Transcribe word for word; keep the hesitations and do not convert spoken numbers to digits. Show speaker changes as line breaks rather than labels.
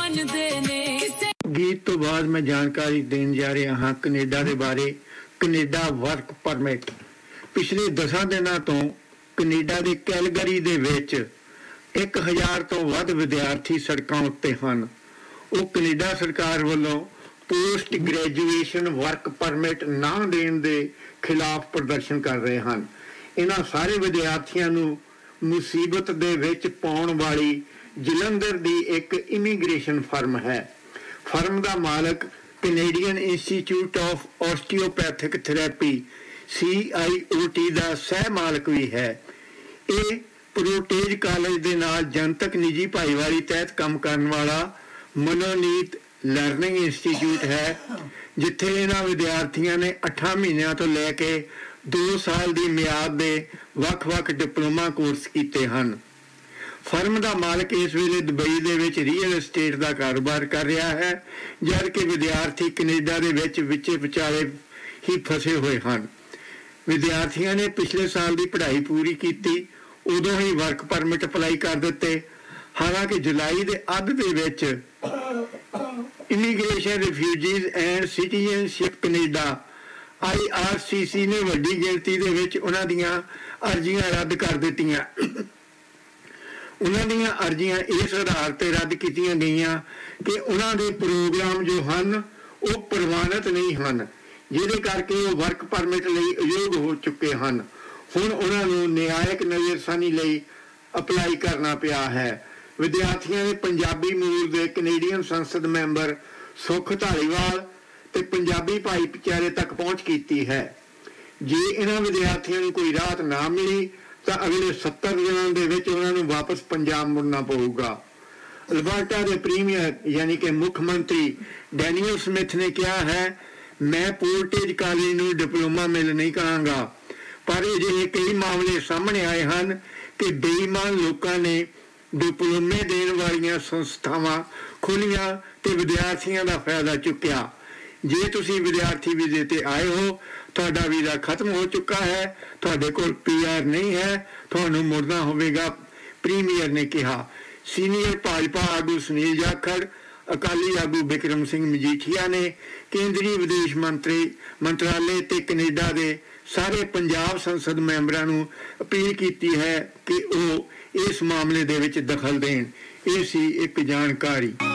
गीत तो बाद मैं जानकारी देन जा रहा हाँ कनेडा के बारे। कनेडा वर्क परमिट पिछले दसा दिनों तो कनेडा के कैलगरी दे विच एक हज़ार तो वध विद्यार्थी सड़कों उत्ते हन। वो कनेडा सरकार वालों पोस्ट ग्रैजुएशन वर्क परमिट ना देने के खिलाफ प्रदर्शन कर रहे हैं। इन्हां सारे विद्यार्थियों नूं मुसीबत दे विच पाउण वाली जलंधर दी एक इमीग्रेशन फर्म है। फर्म का मालक Canadian institute of osteopathic therapy C I O T का सह मालक भी है। ये प्रोटेज कॉलेज के नाल जनतक निजी भाईवाली तहत काम करने वाला मनोनीत लर्निंग इंस्टीट्यूट है, जिथे इन्हां विद्यार्थियों ने अठां महीनों तो लैके दो साल की मियाद के वख-वख डिप्लोमा कोर्स किए हैं। फर्म का मालक इस वेले दुबई दे विच रीयल एस्टेट का कारोबार कर रहा है, जबकि विद्यार्थी कनेडा दे विच विचे विचाले ही फसे हुए हैं। विद्यार्थियों ने पिछले साल की पढ़ाई पूरी की, उदों ही वर्क परमिट अप्लाई कर दिते। हालांकि जुलाई के अध दे विच immigration refugees and citizenship Canada I R C सी ने वड्डी गिणती दे विच उन्हां दीआं अर्जियां रद्द कर दित्तियां। उन्हां दीआं अर्जियां इस आधार ते रद्द कीतियां गईयां कि उन्हां दे प्रोग्राम जो हन वो प्रवानित नहीं हन, जिहदे करके वो वर्क परमिट लई अयोग हो चुके हन। हुण उन्हां नूं न्यायिक नज़रसानी लई अपलाई करना पिया है। विद्यार्थियों ने पंजाबी मूल के कैनेडियन संसद मैंबर सुख धालीवाल ते पंजाबी भाईचारे तक पहुंच की है। जे इन्हां विद्यार्थियों को कोई राहत ना मिली तो अगले सत्तर दिनों के विच उन्हां नूं वापस पंजाब मुड़ना पऊगा। अल्बर्टा के प्रीमियर यानी कि मुख्यमंत्री डैनियल स्मिथ ने कहा है, मैं पोर्टेज कॉलेज नूं डिप्लोमा मिल नहीं कहांगा, पर अजिहे कई मामले सामने आए हैं कि बेईमान लोगों ने डिप्लोमे देने वाली संस्थावां खोलियां ते विद्यार्थियों का फायदा चुक्या। जे तुसी विद्यार्थी वीजे ते आए हो, तुहाडा वीजा खत्म हो चुका है, तुहाडे कोल पी आर नहीं है, तुहानूं मुड़ना होवेगा, प्रीमियर ने कहा। सीनियर भाजपा आगू सुनील जाखड़, अकाली आगू बिक्रम सिंह मजीठिया ने केंद्रीय विदेश मंत्री मंत्रालय ते कनेडा के सारे पंजाब संसद मैंबरां नूं अपील की है कि वो इस मामले दे विच दखल देण। ये सी एक जानकारी।